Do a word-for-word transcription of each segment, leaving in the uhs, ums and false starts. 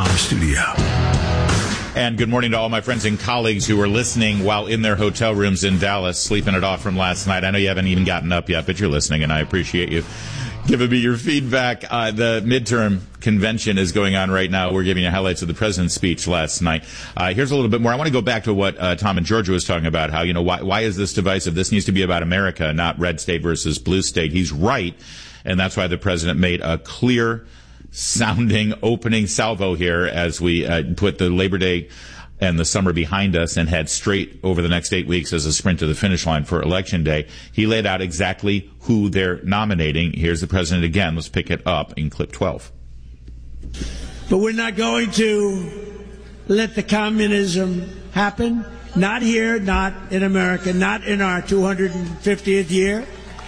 com studio. And good morning to all my friends and colleagues who are listening while in their hotel rooms in Dallas, sleeping it off from last night. I know you haven't even gotten up yet, but you're listening, and I appreciate you giving me your feedback. Uh, the midterm convention is going on right now. We're giving you highlights of the president's speech last night. Uh, here's a little bit more. I want to go back to what uh, Tom in Georgia was talking about, how, you know, why, why is this divisive? This needs to be about America, not red state versus blue state. He's right, and that's why the president made a clear sounding opening salvo here as we uh, put the Labor Day and the summer behind us and head straight over the next eight weeks as a sprint to the finish line for Election Day. He laid out exactly who they're nominating. Here's the president again. Let's pick it up in clip twelve. But we're not going to let the communism happen. Not here, not in America, not in our two hundred fiftieth year.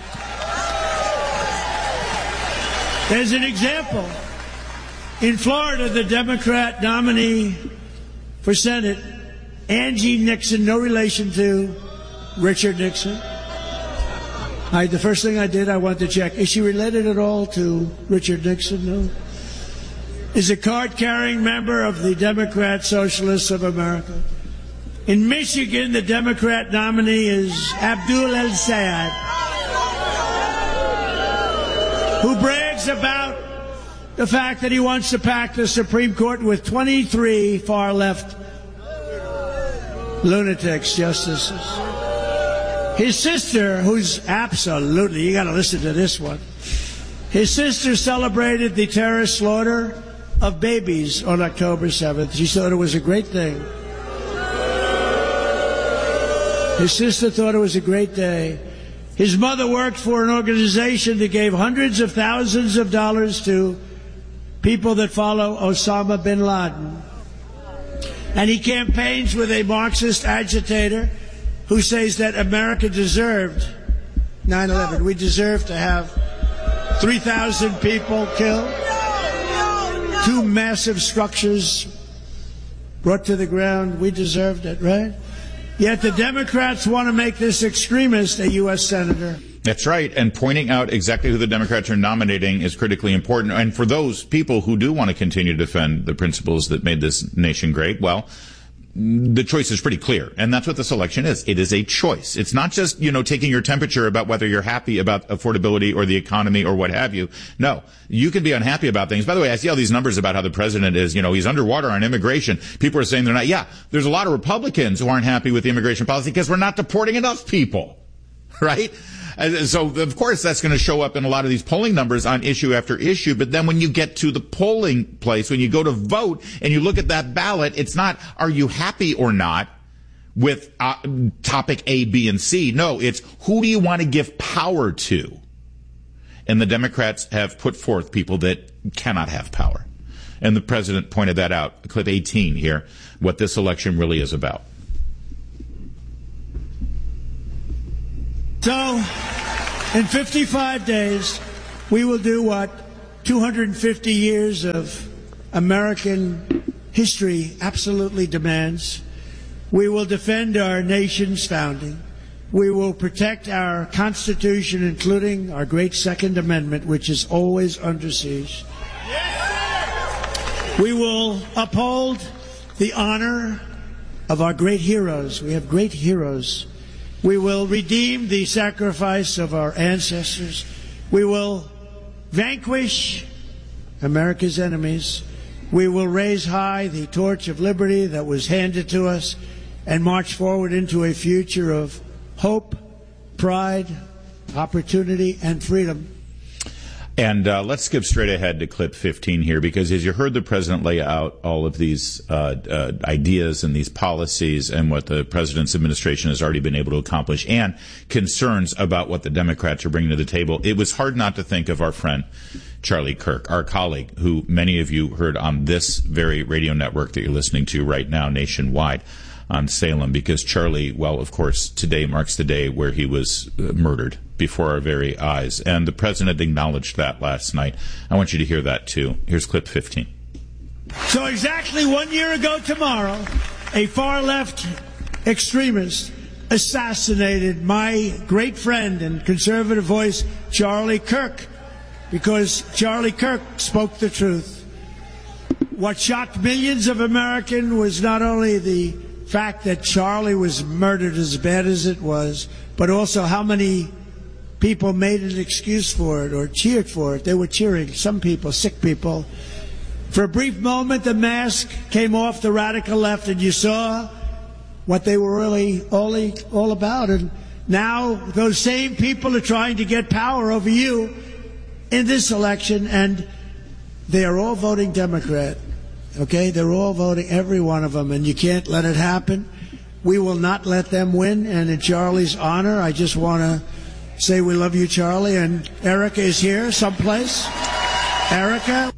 There's an example. In Florida, the Democrat nominee for Senate, Angie Nixon, no relation to Richard Nixon. I, the first thing I did, I wanted to check, is she related at all to Richard Nixon? No. Is a card-carrying member of the Democrat Socialists of America. In Michigan, the Democrat nominee is Abdul El-Sayed, who brags about the fact that he wants to pack the Supreme Court with twenty-three far-left lunatics, justices. His sister, who's absolutely, you got to listen to this one. His sister celebrated the terrorist slaughter of babies on October seventh. She thought it was a great thing. His sister thought it was a great day. His mother worked for an organization that gave hundreds of thousands of dollars to people that follow Osama bin Laden. And he campaigns with a Marxist agitator who says that America deserved nine eleven. We deserve to have three thousand people killed, two massive structures brought to the ground. We deserved it, right? Yet the Democrats want to make this extremist a U S senator. That's right, and pointing out exactly who the Democrats are nominating is critically important. And for those people who do want to continue to defend the principles that made this nation great, well, the choice is pretty clear. And that's what this election is. It is a choice. It's not just, you know, taking your temperature about whether you're happy about affordability or the economy or what have you. No, you can be unhappy about things. By the way, I see all these numbers about how the president is, you know, he's underwater on immigration. People are saying they're not. Yeah, there's a lot of Republicans who aren't happy with the immigration policy because we're not deporting enough people, right? So, of course, that's going to show up in a lot of these polling numbers on issue after issue. But then when you get to the polling place, when you go to vote and you look at that ballot, it's not, are you happy or not with uh, topic A, B, and C? No, it's who do you want to give power to? And the Democrats have put forth people that cannot have power. And the president pointed that out. Clip eighteen here, what this election really is about. So, in fifty-five days, we will do what two hundred fifty years of American history absolutely demands. We will defend our nation's founding. We will protect our Constitution, including our great Second Amendment, which is always under siege. We will uphold the honor of our great heroes. We have great heroes. We will redeem the sacrifice of our ancestors. We will vanquish America's enemies. We will raise high the torch of liberty that was handed to us and march forward into a future of hope, pride, opportunity, and freedom. And uh, let's skip straight ahead to clip fifteen here, because as you heard the president lay out all of these uh, uh, ideas and these policies and what the president's administration has already been able to accomplish and concerns about what the Democrats are bringing to the table, it was hard not to think of our friend Charlie Kirk, our colleague, who many of you heard on this very radio network that you're listening to right now nationwide on Salem, because Charlie, well, of course, today marks the day where he was uh, murdered before our very eyes. And the president acknowledged that last night. I want you to hear that, too. Here's clip fifteen. So exactly one year ago tomorrow, a far-left extremist assassinated my great friend and conservative voice, Charlie Kirk, because Charlie Kirk spoke the truth. What shocked millions of Americans was not only the fact that Charlie was murdered as bad as it was, but also how many people made an excuse for it or cheered for it. They were cheering, some people, sick people. For a brief moment, the mask came off the radical left, and you saw what they were really all, all about. And now those same people are trying to get power over you in this election, and they are all voting Democrat. Okay? They're all voting, every one of them, and you can't let it happen. We will not let them win, and in Charlie's honor, I just want to say we love you, Charlie, and Erica is here someplace. Erica?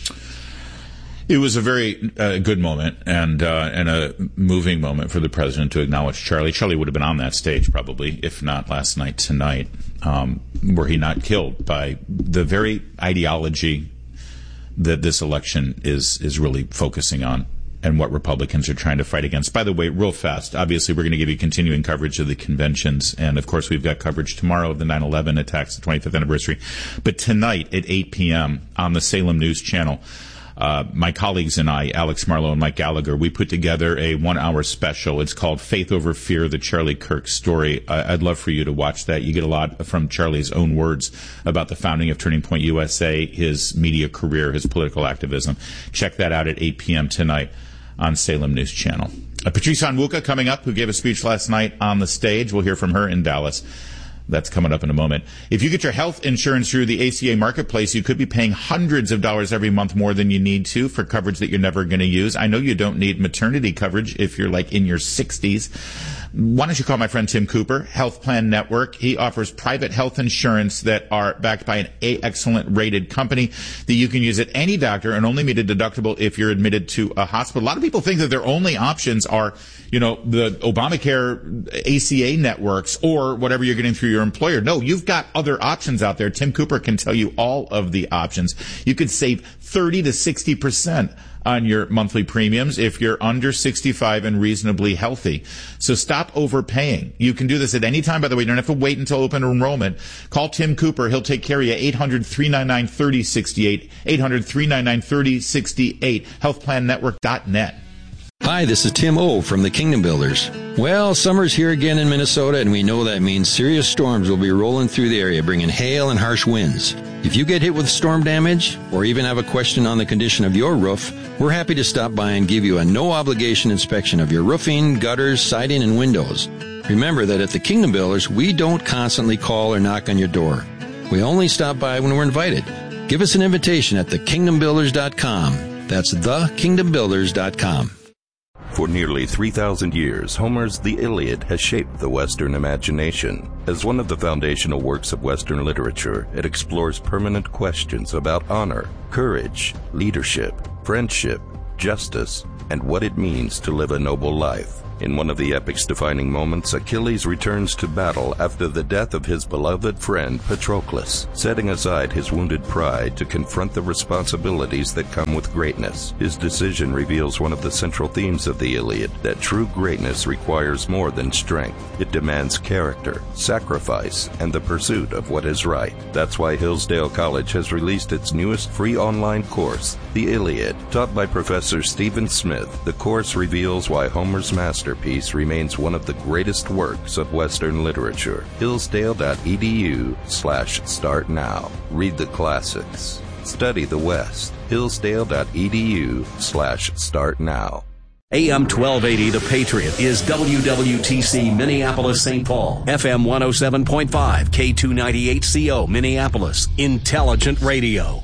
It was a very uh, good moment and uh, and a moving moment for the president to acknowledge Charlie. Charlie would have been on that stage probably, if not last night, tonight, um, were he not killed by the very ideology that this election is is really focusing on and what Republicans are trying to fight against. By the way, real fast, obviously we're going to give you continuing coverage of the conventions, and of course we've got coverage tomorrow of the nine eleven attacks, the twenty-fifth anniversary. But tonight at eight p.m. on the Salem News Channel, Uh, my colleagues and I, Alex Marlowe and Mike Gallagher, we put together a one-hour special. It's called Faith Over Fear, the Charlie Kirk Story. I- I'd love for you to watch that. You get a lot from Charlie's own words about the founding of Turning Point U S A, his media career, his political activism. Check that out at eight p.m. tonight on Salem News Channel. Uh, Patrice Onwuka coming up, who gave a speech last night on the stage. We'll hear from her in Dallas. That's coming up in a moment. If you get your health insurance through the A C A Marketplace, you could be paying hundreds of dollars every month more than you need to for coverage that you're never going to use. I know you don't need maternity coverage if you're like in your sixties. Why don't you call my friend Tim Cooper, Health Plan Network. He offers private health insurance that are backed by an A excellent rated company that you can use at any doctor and only meet a deductible if you're admitted to a hospital. A lot of people think that their only options are, you know, the Obamacare A C A networks or whatever you're getting through your employer. No, you've got other options out there. Tim Cooper can tell you all of the options. You could save thirty to sixty percent on your monthly premiums if you're under sixty-five and reasonably healthy. So stop overpaying. You can do this at any time, by the way. You don't have to wait until open enrollment. Call Tim Cooper. He'll take care of you. eight hundred, three nine nine, three oh six eight. eight hundred, three nine nine, three oh six eight. health plan network dot net. Hi, this is Tim O from the Kingdom Builders. Well, summer's here again in Minnesota, and we know that means serious storms will be rolling through the area, bringing hail and harsh winds. If you get hit with storm damage, or even have a question on the condition of your roof, we're happy to stop by and give you a no-obligation inspection of your roofing, gutters, siding, and windows. Remember that at the Kingdom Builders, we don't constantly call or knock on your door. We only stop by when we're invited. Give us an invitation at the kingdom builders dot com. That's the kingdom builders dot com. For nearly three thousand years, Homer's The Iliad has shaped the Western imagination. As one of the foundational works of Western literature, it explores permanent questions about honor, courage, leadership, friendship, justice, and what it means to live a noble life. In one of the epic's defining moments, Achilles returns to battle after the death of his beloved friend Patroclus, setting aside his wounded pride to confront the responsibilities that come with greatness. His decision reveals one of the central themes of the Iliad, that true greatness requires more than strength. It demands character, sacrifice, and the pursuit of what is right. That's why Hillsdale College has released its newest free online course, The Iliad. Taught by Professor Stephen Smith, the course reveals why Homer's master Masterpiece remains one of the greatest works of Western literature. Hillsdale.edu slash start now. Read the classics. Study the West. Hillsdale.edu slash start now. A M twelve eighty The Patriot is W W T C Minneapolis Saint Paul. F M one oh seven point five, K two ninety-eight C O Minneapolis. Intelligent radio.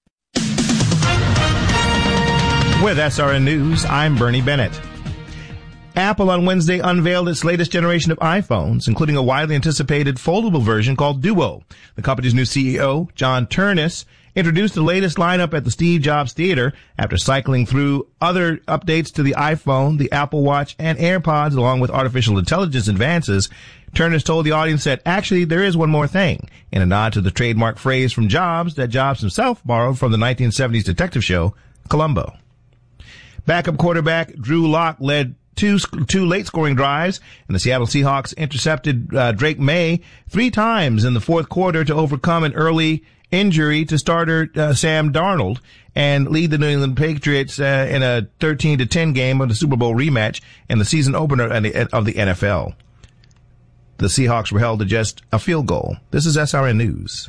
With S R N News, I'm Bernie Bennett. Apple on Wednesday unveiled its latest generation of iPhones, including a widely anticipated foldable version called Duo. The company's new C E O, John Ternus, introduced the latest lineup at the Steve Jobs Theater after cycling through other updates to the iPhone, the Apple Watch, and AirPods, along with artificial intelligence advances. Ternus told the audience that actually there is one more thing, in a nod to the trademark phrase from Jobs that Jobs himself borrowed from the nineteen seventies detective show, Columbo. Backup quarterback Drew Lock led Two, two late-scoring drives, and the Seattle Seahawks intercepted uh, Drake May three times in the fourth quarter to overcome an early injury to starter uh, Sam Darnold and lead the New England Patriots uh, in a thirteen to ten game of the Super Bowl rematch and the season opener of the N F L. The Seahawks were held to just a field goal. This is S R N News.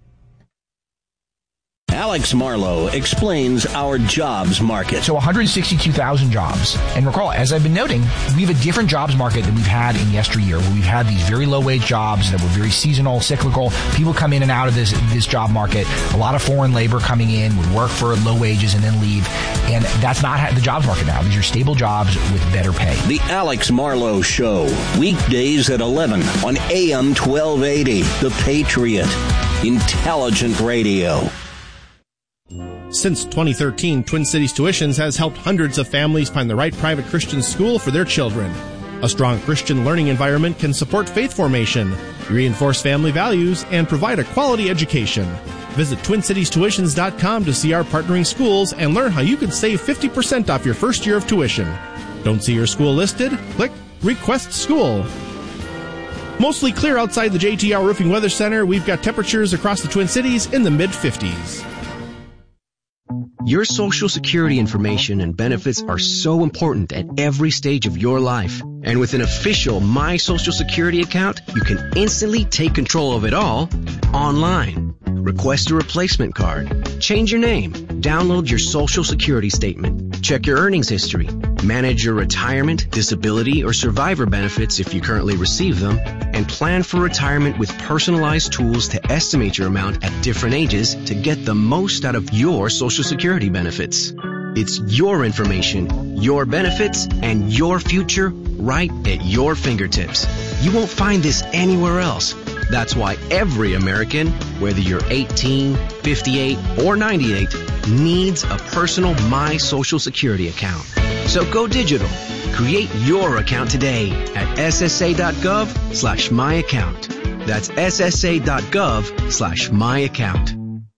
Alex Marlowe explains our jobs market. So one hundred sixty-two thousand jobs. And recall, as I've been noting, we have a different jobs market than we've had in yesteryear, where we've had these very low-wage jobs that were very seasonal, cyclical. People come in and out of this this job market. A lot of foreign labor coming in would work for low wages and then leave. And that's not the jobs market now. These are stable jobs with better pay. The Alex Marlowe Show, weekdays at eleven on A M twelve eighty. The Patriot. Intelligent radio. Since twenty thirteen, Twin Cities Tuitions has helped hundreds of families find the right private Christian school for their children. A strong Christian learning environment can support faith formation, reinforce family values, and provide a quality education. Visit twin cities tuitions dot com to see our partnering schools and learn how you can save fifty percent off your first year of tuition. Don't see your school listed? Click Request School. Mostly clear outside the J T R Roofing Weather Center. We've got temperatures across the Twin Cities in the mid fifties. Your Social Security information and benefits are so important at every stage of your life. And with an official My Social Security account, you can instantly take control of it all online. Request a replacement card, change your name, download your Social Security statement, check your earnings history, manage your retirement, disability, or survivor benefits if you currently receive them, and plan for retirement with personalized tools to estimate your amount at different ages to get the most out of your Social Security benefits. It's your information, your benefits, and your future right at your fingertips. You won't find this anywhere else. That's why every American, whether you're eighteen, fifty-eight, or ninety-eight, needs a personal My Social Security account. So go digital. Create your account today at S S A dot gov slash my account. That's S S A dot gov slash my account.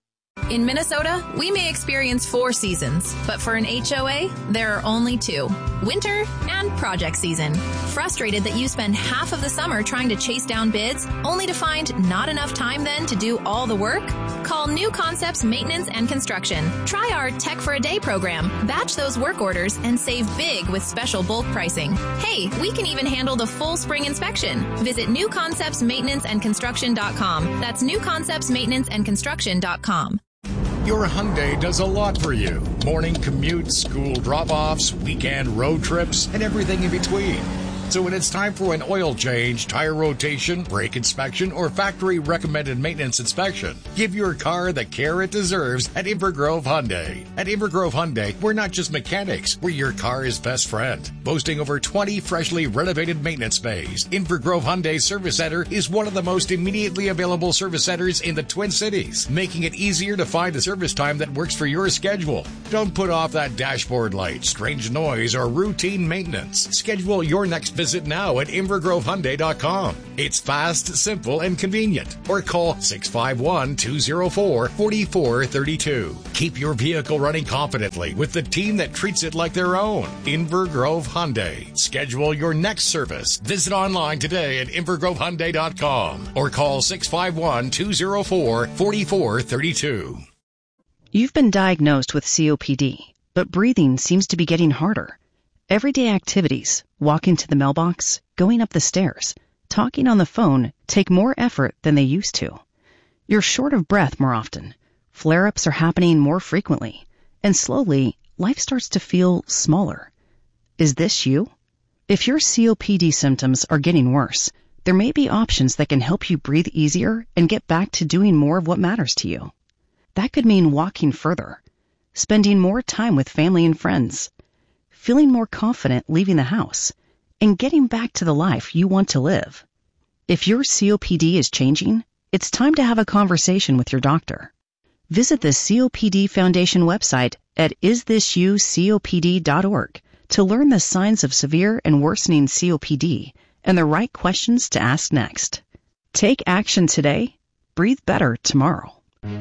In Minnesota, we may experience four seasons, but for an H O A, there are only two: winter and project season. Frustrated that you spend half of the summer trying to chase down bids, only to find not enough time then to do all the work? Call New Concepts Maintenance and Construction. Try our Tech for a Day program. Batch those work orders and save big with special bulk pricing. Hey, we can even handle the full spring inspection. Visit new concepts maintenance and construction dot com. That's new concepts maintenance and construction dot com. Your Hyundai does a lot for you. Morning commutes, school drop-offs, weekend road trips, and everything in between. So when it's time for an oil change, tire rotation, brake inspection, or factory-recommended maintenance inspection, give your car the care it deserves at Inver Grove Hyundai. At Inver Grove Hyundai, we're not just mechanics, we're your car's best friend. Boasting over twenty freshly renovated maintenance bays, Inver Grove Hyundai Service Center is one of the most immediately available service centers in the Twin Cities, making it easier to find a service time that works for your schedule. Don't put off that dashboard light, strange noise, or routine maintenance. Schedule your next visit now at inver grove hyundai dot com. It's fast, simple, and convenient. Or call six five one, two zero four, four four three two. Keep your vehicle running confidently with the team that treats it like their own. Inver Grove Hyundai. Schedule your next service. Visit online today at inver grove hyundai dot com or call six five one, two zero four, four four three two. You've been diagnosed with C O P D, but breathing seems to be getting harder. Everyday activities, walking to the mailbox, going up the stairs, talking on the phone take more effort than they used to. You're short of breath more often. Flare-ups are happening more frequently. And slowly, life starts to feel smaller. Is this you? If your C O P D symptoms are getting worse, there may be options that can help you breathe easier and get back to doing more of what matters to you. That could mean walking further, spending more time with family and friends, feeling more confident leaving the house, and getting back to the life you want to live. If your C O P D is changing, it's time to have a conversation with your doctor. Visit the C O P D Foundation website at is this you C O P D dot org to learn the signs of severe and worsening C O P D and the right questions to ask next. Take action today. Breathe better tomorrow.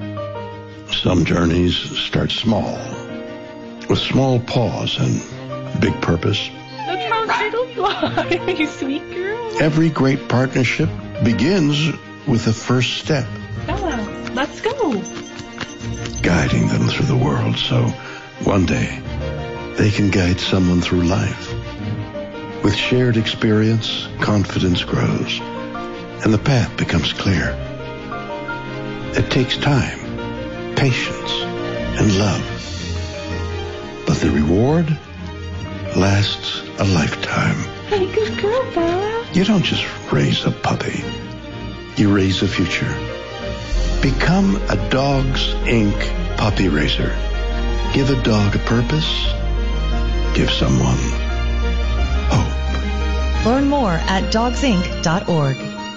Some journeys start small, with small pause and big purpose. Look how little you are, you sweet girl. Every great partnership begins with the first step. Bella. Let's go. Guiding them through the world so one day they can guide someone through life. With shared experience, confidence grows, and the path becomes clear. It takes time, patience, and love. But the reward lasts a lifetime. Hey, good girl, Bella. You don't just raise a puppy. You raise a future. Become a Dogs Incorporated puppy raiser. Give a dog a purpose. Give someone hope. Learn more at dogs inc dot org.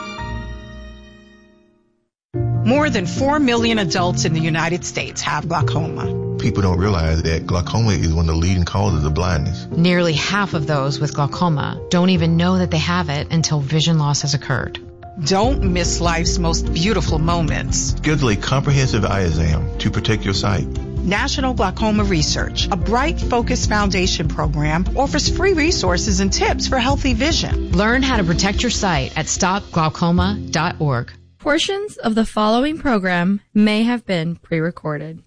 More than four million adults in the United States have glaucoma. People don't realize that glaucoma is one of the leading causes of blindness. Nearly half of those with glaucoma don't even know that they have it until vision loss has occurred. Don't miss life's most beautiful moments. Schedule a comprehensive eye exam to protect your sight. National Glaucoma Research, a Bright Focus Foundation program, offers free resources and tips for healthy vision. Learn how to protect your sight at stop glaucoma dot org. Portions of the following program may have been pre-recorded.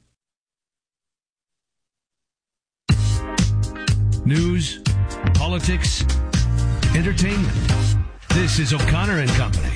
News, politics, entertainment. This is O'Connor and Company.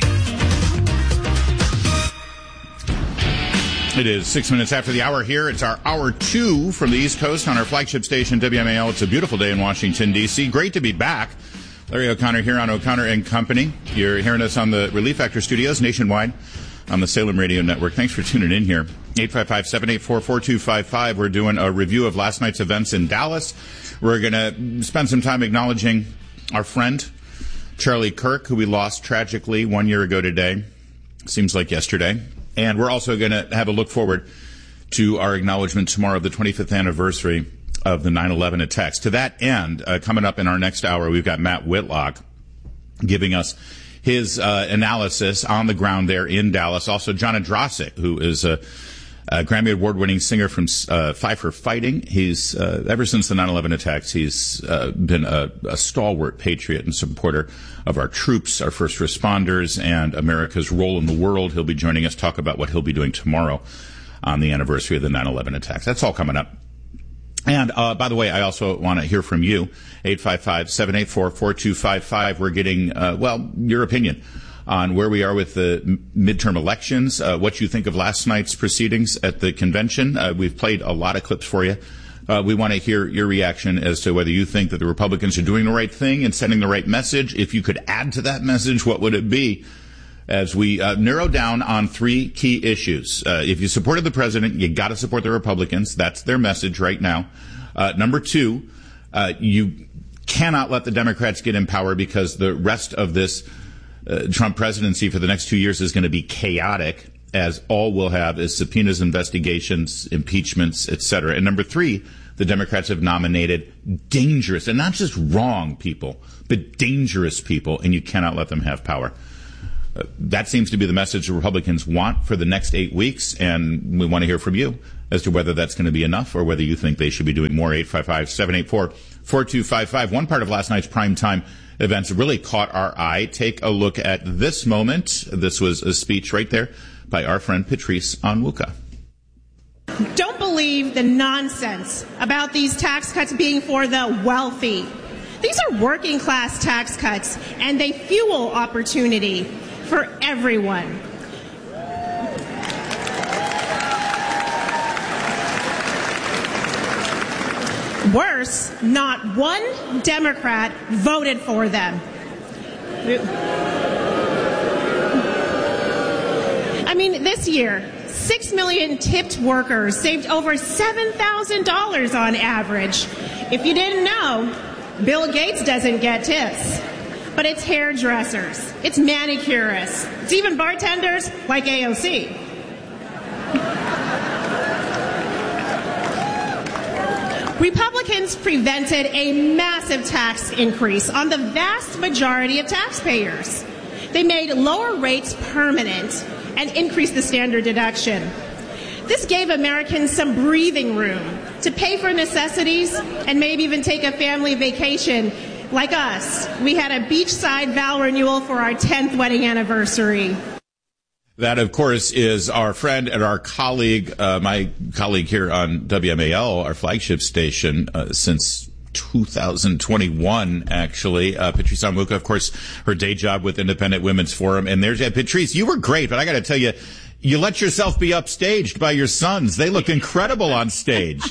It is six minutes after the hour here. It's our hour two from the East Coast on our flagship station, W M A L. It's a beautiful day in Washington, D C Great to be back. Larry O'Connor here on O'Connor and Company. You're hearing us on the Relief Factor Studios nationwide on the Salem Radio Network. Thanks for tuning in here. eight five five, seven eight four, four two five five. We're doing a review of last night's events in Dallas. We're going to spend some time acknowledging our friend, Charlie Kirk, who we lost tragically one year ago today. Seems like yesterday. And we're also going to have a look forward to our acknowledgement tomorrow of the twenty-fifth anniversary of the nine eleven attacks. To that end, uh, coming up in our next hour, we've got Matt Whitlock giving us his uh, analysis on the ground there in Dallas. Also, John Andrasik, who is a, a Grammy Award-winning singer from uh, Five for Fighting. He's, uh, ever since the nine eleven attacks, he's uh, been a, a stalwart patriot and supporter of our troops, our first responders, and America's role in the world. He'll be joining us to talk about what he'll be doing tomorrow on the anniversary of the nine eleven attacks. That's all coming up. And, uh, by the way, I also want to hear from you. eight five five, seven eight four, four two five five. We're getting, uh, well, your opinion on where we are with the midterm elections, uh, what you think of last night's proceedings at the convention. Uh, we've played a lot of clips for you. Uh, we want to hear your reaction as to whether you think that the Republicans are doing the right thing and sending the right message. If you could add to that message, what would it be? As we uh, narrow down on three key issues. Uh, if you supported the president, you got to support the Republicans. That's their message right now. Uh, number two, uh, you cannot let the Democrats get in power because the rest of this uh, Trump presidency for the next two years is going to be chaotic, as all we'll have is subpoenas, investigations, impeachments, et cetera. And number three, the Democrats have nominated dangerous, and not just wrong people, but dangerous people, and you cannot let them have power. Uh, that seems to be the message the Republicans want for the next eight weeks, and we want to hear from you as to whether that's going to be enough or whether you think they should be doing more. eight five five, seven eight four, four two five five. One part of last night's primetime events really caught our eye. Take a look at this moment. This was a speech right there by our friend Patrice Onwuka. Don't believe the nonsense about these tax cuts being for the wealthy. These are working class tax cuts, and they fuel opportunity for everyone. Worse, not one Democrat voted for them. I mean, this year, six million tipped workers saved over seven thousand dollars on average. If you didn't know, Bill Gates doesn't get tips. But it's hairdressers, it's manicurists, it's even bartenders like A O C. Republicans prevented a massive tax increase on the vast majority of taxpayers. They made lower rates permanent and increased the standard deduction. This gave Americans some breathing room to pay for necessities and maybe even take a family vacation. Like us, we had a beachside vow renewal for our tenth wedding anniversary. That, of course, is our friend and our colleague, uh, my colleague here on W M A L, our flagship station, uh, since two thousand twenty-one, actually. Uh, Patrice Onwuka, of course, her day job with Independent Women's Forum. And there's, uh, Patrice, you were great, but I got to tell you, you let yourself be upstaged by your sons. They look incredible on stage.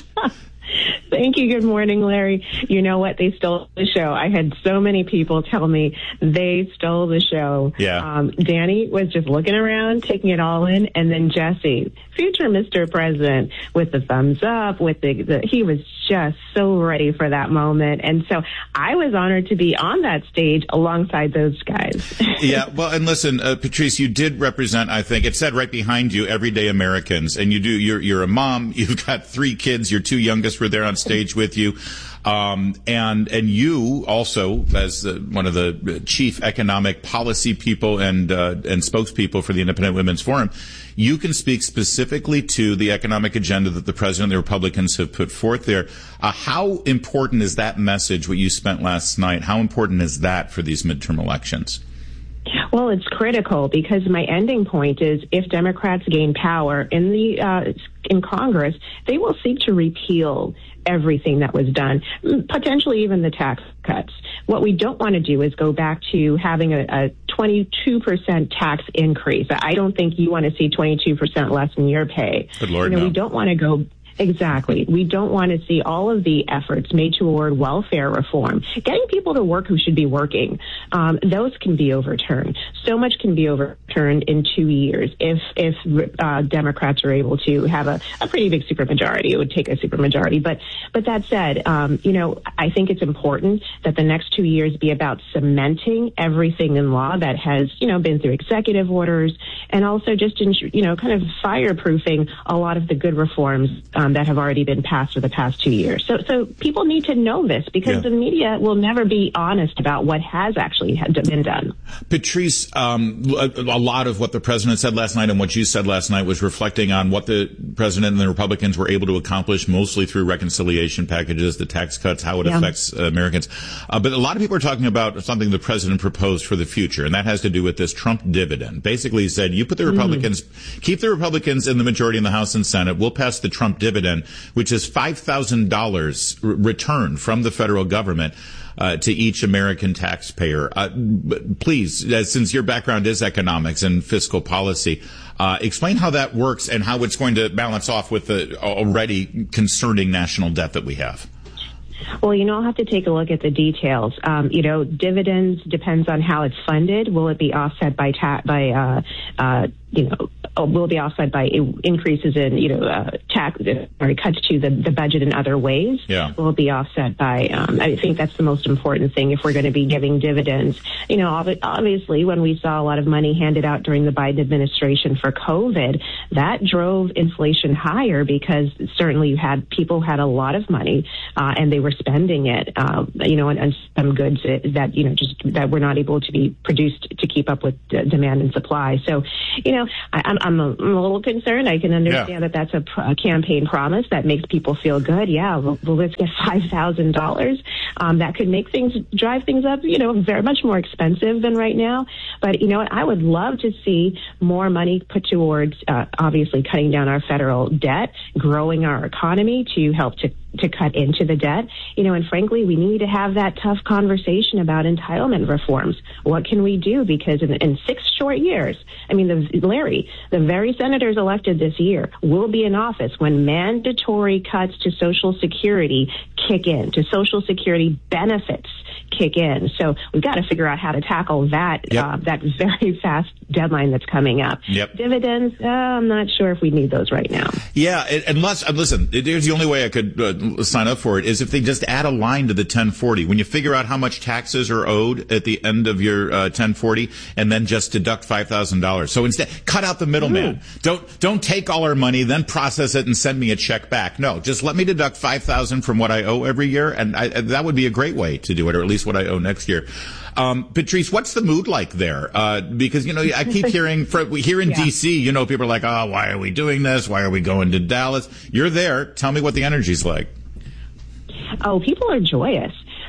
Thank you. Good morning, Larry. You know what? They stole the show. I had so many people tell me they stole the show. Yeah. Um, Danny was just looking around, taking it all in, and then Jesse, future Mister President, with the thumbs up, with the, the he was just so ready for that moment. And so I was honored to be on that stage alongside those guys. Yeah. Well, and listen, uh, Patrice, you did represent, I think, it said right behind you, everyday Americans. And you do, you're, you're a mom. You've got three kids. Your two youngest were there on stage with you. Um, and, and you also, as the, one of the chief economic policy people and, uh, and spokespeople for the Independent Women's Forum, you can speak specifically to the economic agenda that the president and the Republicans have put forth there. Uh, how important is that message, what you spent last night? How important is that for these midterm elections? Well, it's critical because my ending point is if Democrats gain power in the uh, in Congress, they will seek to repeal everything that was done, potentially even the tax cuts. What we don't want to do is go back to having a, a twenty-two percent tax increase. I don't think you want to see twenty-two percent less in your pay. Good Lord, you know, no. We don't want to go... Exactly. We don't want to see all of the efforts made toward welfare reform, getting people to work who should be working. Um, those can be overturned. So much can be overturned in two years if if uh, Democrats are able to have a, a pretty big supermajority. It would take a supermajority. But but that said, um, you know, I think it's important that the next two years be about cementing everything in law that has, you know, been through executive orders and also just, you know, kind of fireproofing a lot of the good reforms um, that have already been passed for the past two years. So, so people need to know this because Yeah. the media will never be honest about what has actually had been done. Patrice, um, a, a lot of what the president said last night and what you said last night was reflecting on what the president and the Republicans were able to accomplish, mostly through reconciliation packages, the tax cuts, how it Yeah. affects uh, Americans. Uh, but a lot of people are talking about something the president proposed for the future, and that has to do with this Trump dividend. Basically, he said, you put the Republicans, mm. keep the Republicans in the majority in the House and Senate, we'll pass the Trump dividend, which is five thousand dollars r- returned from the federal government uh, to each American taxpayer. Uh, please, uh, since your background is economics and fiscal policy, uh, explain how that works and how it's going to balance off with the already concerning national debt that we have. Well, you know, I'll have to take a look at the details. Um, you know, dividends depends on how it's funded. Will it be offset by ta- by uh, uh, you know, will it be offset by increases in, you know, uh, tax or cuts to the, the budget in other ways? Yeah. Will it be offset by, um, I think that's the most important thing if we're going to be giving dividends. You know, obviously when we saw a lot of money handed out during the Biden administration for COVID, that drove inflation higher because certainly you had people had a lot of money, uh, and they were spending it, uh, you know, on, on some goods that, you know, just that were not able to be produced to keep up with d- demand and supply. So, you know, I, I'm, I'm, a, I'm a little concerned. I can understand yeah. that that's a, pr- a campaign promise that makes people feel good. Yeah, well, well let's get five thousand dollars. Um, that could make things, drive things up, you know, very much more expensive than right now. But, you know what, I would love to see more money put towards, uh, obviously cutting down our federal debt, growing our economy to help to to cut into the debt, you know, and frankly, we need to have that tough conversation about entitlement reforms. What can we do? Because in, in six short years, I mean, the, Larry, the very senators elected this year will be in office when mandatory cuts to Social Security kick in, to Social Security benefits kick in. So we've got to figure out how to tackle that, yep. uh, that very fast deadline that's coming up. Yep. Dividends, uh, I'm not sure if we need those right now. Yeah, unless, uh, listen, here's the only way I could uh, sign up for it is if they just add a line to the ten forty. When you figure out how much taxes are owed at the end of your uh, ten forty and then just deduct five thousand dollars. So instead, cut out the middleman. Mm. Don't, don't take all our money, then process it and send me a check back. No, just let me deduct five thousand dollars from what I owe every year, and I, that would be a great way to do it, or at least what I owe next year. Um, Patrice, what's the mood like there? Uh, because, you know, I keep hearing from, here in yeah. D C, you know, people are like, oh, why are we doing this? Why are we going to Dallas? You're there. Tell me what the energy's like. Oh, people are joyous.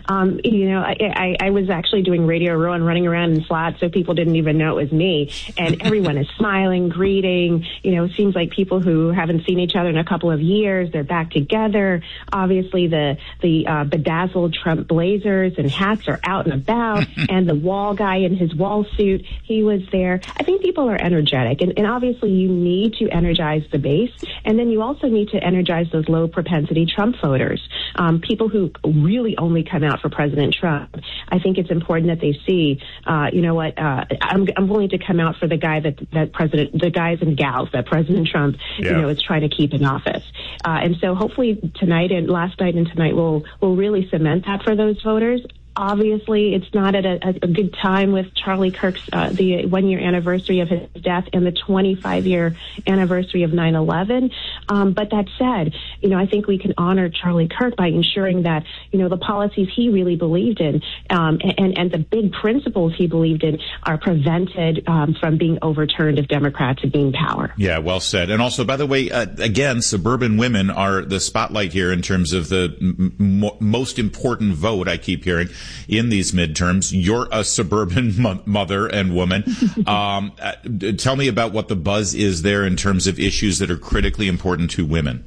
Um, you know, I, I, I was actually doing Radio Row and running around in slots, so people didn't even know it was me. And everyone is smiling, greeting. You know, it seems like people who haven't seen each other in a couple of years, they're back together. Obviously, the the uh, bedazzled Trump blazers and hats are out and about, and the wall guy in his wall suit, he was there. I think people are energetic, and, and obviously you need to energize the base, and then you also need to energize those low propensity Trump voters, um, people who really only come out for President Trump. I think it's important that they see, uh, you know what, uh, I'm, I'm willing to come out for the guy that, that President, the guys and gals that President Trump, yeah. you know, is trying to keep in office. Uh, and so hopefully tonight and last night and tonight will will really cement that for those voters. Obviously, it's not at a, a good time with Charlie Kirk's uh, the one-year anniversary of his death and the twenty-five-year anniversary of nine eleven. Um, but that said, you know, I think we can honor Charlie Kirk by ensuring that, you know, the policies he really believed in um, and, and the big principles he believed in are prevented um, from being overturned if Democrats gain power. Yeah, well said. And also, by the way, uh, again, suburban women are the spotlight here in terms of the m- m- most important vote I keep hearing in these midterms. You're a suburban mo- mother and woman. Um, uh, tell me about what the buzz is there in terms of issues that are critically important to women.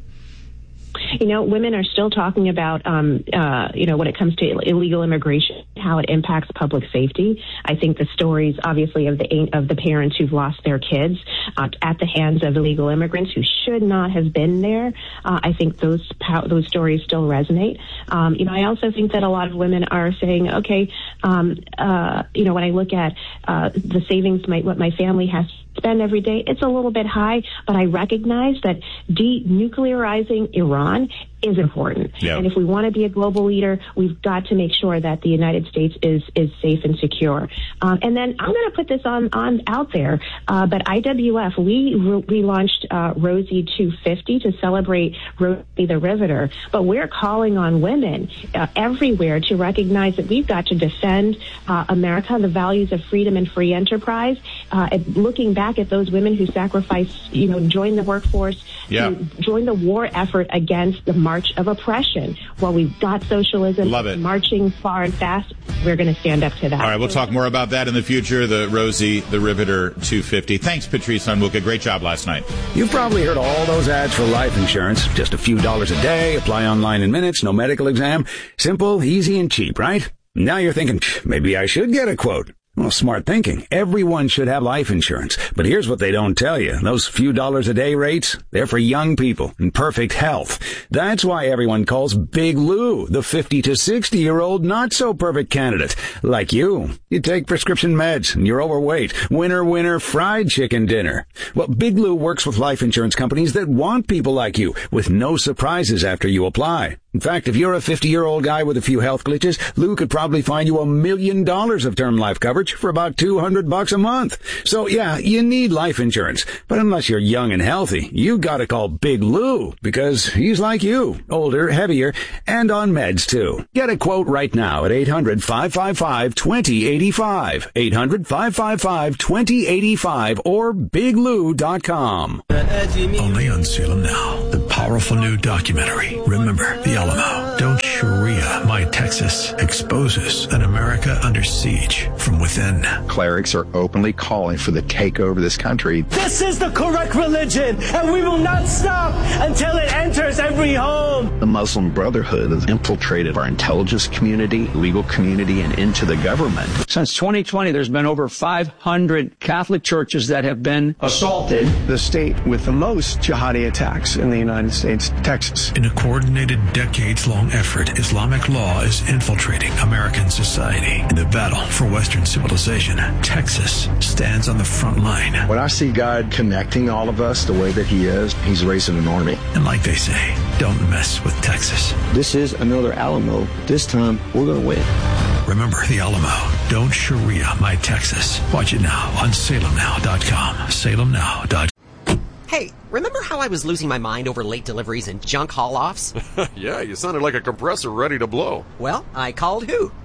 You know, women are still talking about, um, uh, you know, when it comes to illegal immigration, how it impacts public safety. I think the stories, obviously, of the of the parents who've lost their kids uh, at the hands of illegal immigrants who should not have been there. Uh, I think those those stories still resonate. Um, you know, I also think that a lot of women are saying, okay, um, uh, you know, when I look at uh, the savings, my, what my family has to spend every day, it's a little bit high, but I recognize that denuclearizing Iran is important. Yep. And if we want to be a global leader, we've got to make sure that the United States is is safe and secure. Um, and then I'm going to put this on, on out there, uh, but I W F, we we launched uh, Rosie two fifty to celebrate Rosie the Riveter, but we're calling on women uh, everywhere to recognize that we've got to defend uh, America, the values of freedom and free enterprise, uh, and looking back at those women who sacrificed, you know, joined the workforce, yeah. who joined the war effort against the march of oppression. While we've got socialism Love it. marching far and fast, we're going to stand up to that. All right, we'll talk more about that in the future, the Rosie the Riveter two fifty. Thanks, Patrice Onwuka. Great job last night. You've probably heard all those ads for life insurance. Just a few dollars a day, apply online in minutes, no medical exam. Simple, easy, and cheap, right? Now you're thinking, maybe I should get a quote. Well, smart thinking. Everyone should have life insurance. But here's what they don't tell you. Those few dollars a day rates, they're for young people in perfect health. That's why everyone calls Big Lou the fifty to sixty year old not so perfect candidate. Like you. You take prescription meds and you're overweight. Winner, winner, fried chicken dinner. Well, Big Lou works with life insurance companies that want people like you with no surprises after you apply. In fact, if you're a fifty-year-old guy with a few health glitches, Lou could probably find you a million dollars of term life coverage for about two hundred bucks a month. So yeah, you need life insurance. But unless you're young and healthy, you gotta call Big Lou because he's like you, older, heavier, and on meds too. Get a quote right now at eight hundred, five five five, two zero eight five, eight hundred, five five five, two zero eight five or big lou dot com. Only on Salem Now, the powerful new documentary, Remember the Alamo. Don't Sharia My Texas exposes an America under siege from within. Clerics are openly calling for the takeover of this country. This is the correct religion, and we will not stop until it enters every home. The Muslim Brotherhood has infiltrated our intelligence community, legal community, and into the government. Since twenty twenty, there's been over five hundred Catholic churches that have been assaulted. The state with the most jihadi attacks in the United States, Texas. In a coordinated decades-long effort, Islamic law is infiltrating American society. In the battle for Western civilization, Texas stands on the front line. When I see God connecting all of us the way that he is, he's raising an army. And like they say, don't mess with Texas. This is another Alamo. This time, we're going to win. Remember the Alamo. Don't Sharia My Texas. Watch it now on salem now dot com. salem now dot com. Hey, remember how I was losing my mind over late deliveries and junk haul-offs? Yeah, you sounded like a compressor ready to blow. Well, I called who?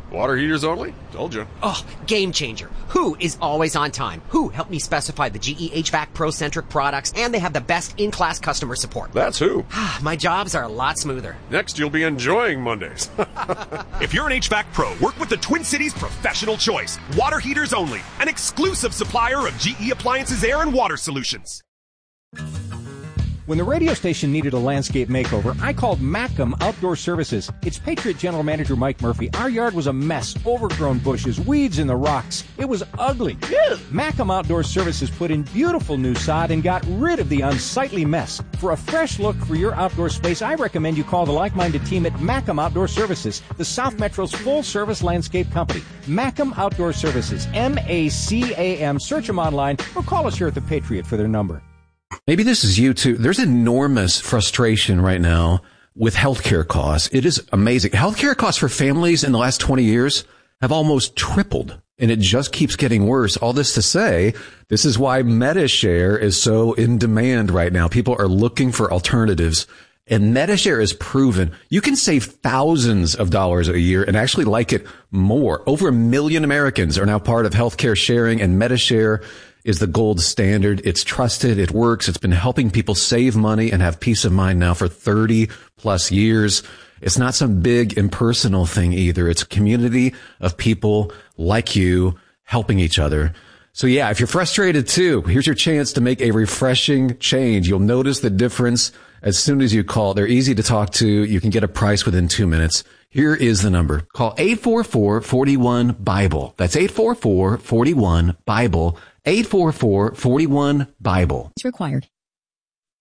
Water heaters only? Told you. Oh, game changer. Who is always on time? Who helped me specify the G E H V A C Pro-centric products, and they have the best in-class customer support. That's who. My jobs are a lot smoother. Next, you'll be enjoying Mondays. If you're an H V A C Pro, work with the Twin Cities Professional Choice. Water heaters only. An exclusive supplier of G E Appliances Air and Water Solutions. When the radio station needed a landscape makeover, I called Macam Outdoor Services. It's Patriot General Manager Mike Murphy. Our yard was a mess, overgrown bushes, weeds in the rocks. It was ugly. Macam Outdoor Services put in beautiful new sod and got rid of the unsightly mess. For a fresh look for your outdoor space, I recommend you call the like-minded team at Macam Outdoor Services, the South Metro's full-service landscape company. Macam Outdoor Services, M A C A M. Search them online or call us here at the Patriot for their number. Maybe this is you too. There's enormous frustration right now with healthcare costs. It is amazing. Healthcare costs for families in the last twenty years have almost tripled, and it just keeps getting worse. All this to say, this is why MediShare is so in demand right now. People are looking for alternatives, and MediShare is proven you can save thousands of dollars a year and actually like it more. Over a million Americans are now part of healthcare sharing, and MediShare is the gold standard. It's trusted. It works. It's been helping people save money and have peace of mind now for thirty plus years. It's not some big impersonal thing either. It's a community of people like you helping each other. So yeah, if you're frustrated too, here's your chance to make a refreshing change. You'll notice the difference as soon as you call. They're easy to talk to. You can get a price within two minutes. Here is the number. Call eight four four, four one, BIBLE. That's eight four four, four one, BIBLE. eight four four, four one, BIBLE. It's required.